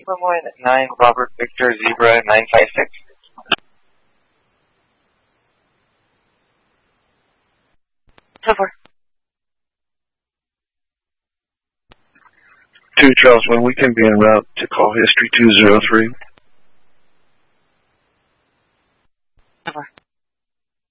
Lemoyne 9, Robert Victor Zebra 956. So far. 2 Charles 1, we can be en route to call history 203. So far.